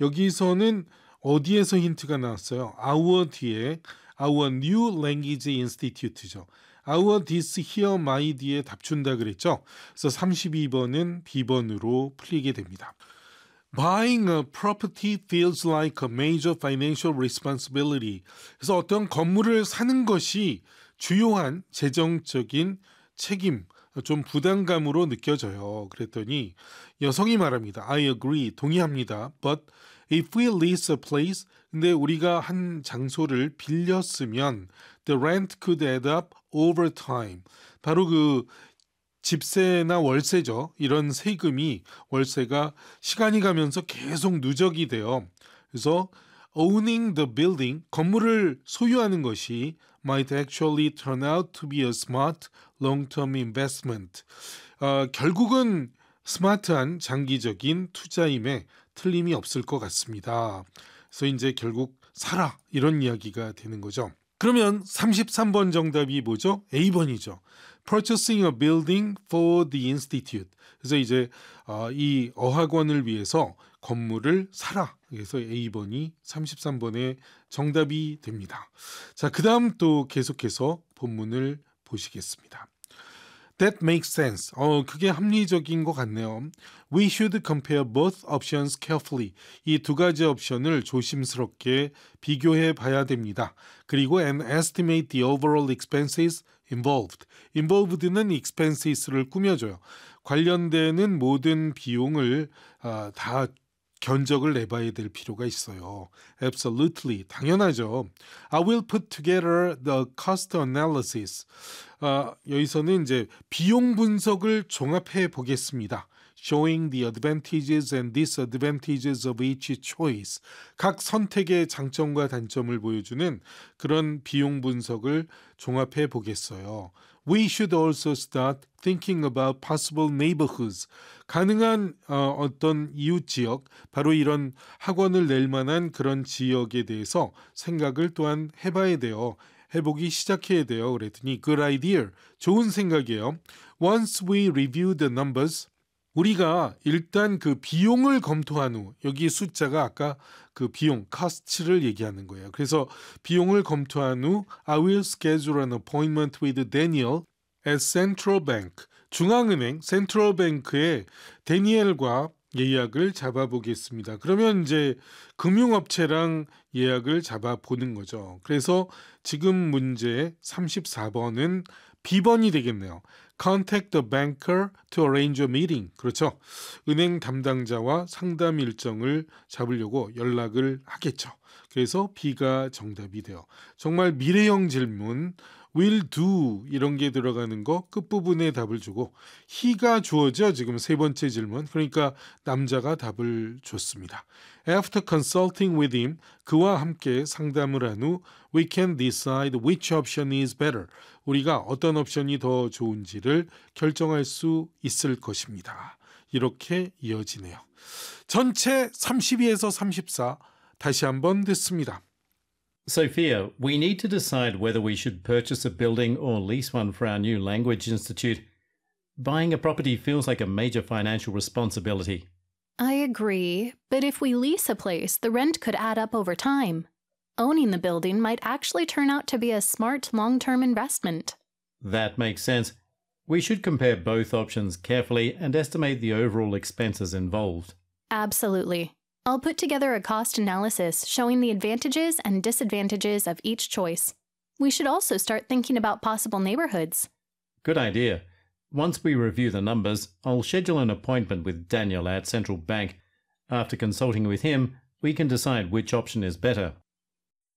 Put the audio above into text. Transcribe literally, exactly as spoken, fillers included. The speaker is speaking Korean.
여기서는 어디에서 힌트가 나왔어요? our 뒤에 our new language institute죠. our this here my 뒤에 답준다 그랬죠. 그래서 삼십이 번은 B번으로 풀리게 됩니다. Buying a property feels like a major financial responsibility. 그래서 어떤 건물을 사는 것이 주요한 재정적인 책임, 좀 부담감으로 느껴져요. 그랬더니 여성이 말합니다. I agree, 동의합니다. But if we lease a place, 근데 우리가 한 장소를 빌렸으면 the rent could add up over time. 바로 그 집세나 월세죠. 이런 세금이 월세가 시간이 가면서 계속 누적이 돼요. 그래서 owning the building, 건물을 소유하는 것이 might actually turn out to be a smart long-term investment. 어, 결국은 스마트한 장기적인 투자임에 틀림이 없을 것 같습니다. 그래서 이제 결국 사라 이런 이야기가 되는 거죠. 그러면 삼십삼 번 정답이 뭐죠? A번이죠. Purchasing a building for the institute. 그래서 이제 어, 이 어학원을 위해서 건물을 사라. 그래서 A번이 삼십삼 번의 정답이 됩니다. 자, 그 다음 또 계속해서 본문을 보시겠습니다. That makes sense. 어, 그게 합리적인 것 같네요. We should compare both options carefully. 이 두 가지 옵션을 조심스럽게 비교해 봐야 됩니다. 그리고 and estimate the overall expenses involved. involved는 expenses를 꾸며줘요. 관련되는 모든 비용을 어, 다 견적을 내봐야 될 필요가 있어요. Absolutely. 당연하죠. I will put together the cost analysis. 어, 여기서는 이제 비용 분석을 종합해 보겠습니다. Showing the advantages and disadvantages of each choice. 각 선택의 장점과 단점을 보여주는 그런 비용 분석을 종합해 보겠어요. We should also start thinking about possible neighborhoods. 가능한 어, 어떤 이웃 지역, 바로 이런 학원을 낼 만한 그런 지역에 대해서 생각을 또한 해봐야 돼요. 해보기 시작해야 돼요. 그랬더니 good idea, 좋은 생각이에요. Once we review the numbers, 우리가 일단 그 비용을 검토한 후, 여기 숫자가 아까 그 비용, cost를 얘기하는 거예요. 그래서 비용을 검토한 후 I will schedule an appointment with Daniel at Central Bank. 중앙은행 센트럴 뱅크에 데니엘과 예약을 잡아보겠습니다. 그러면 이제 금융업체랑 예약을 잡아보는 거죠. 그래서 지금 문제 삼십사 번은 B번이 되겠네요. Contact the banker to arrange a meeting. 그렇죠. 은행 담당자와 상담 일정을 잡으려고 연락을 하겠죠. 그래서 B가 정답이 돼요. 정말 미래형 질문, will do 이런 게 들어가는 거 끝부분에 답을 주고 he가 주어져 지금 세 번째 질문. 그러니까 남자가 답을 줬습니다. After consulting with him, 그와 함께 상담을 한 후 we can decide which option is better. 우리가 어떤 옵션이 더 좋은지를 결정할 수 있을 것입니다. 이렇게 이어지네요. 전체 삼십이에서 삼십사 다시 한번 듣습니다. Sophia, we need to decide whether we should purchase a building or lease one for our new language institute. Buying a property feels like a major financial responsibility. I agree, but if we lease a place, the rent could add up over time. Owning the building might actually turn out to be a smart long-term investment. That makes sense. We should compare both options carefully and estimate the overall expenses involved. Absolutely. I'll put together a cost analysis showing the advantages and disadvantages of each choice. We should also start thinking about possible neighborhoods. Good idea. Once we review the numbers, I'll schedule an appointment with Daniel at Central Bank. After consulting with him, we can decide which option is better.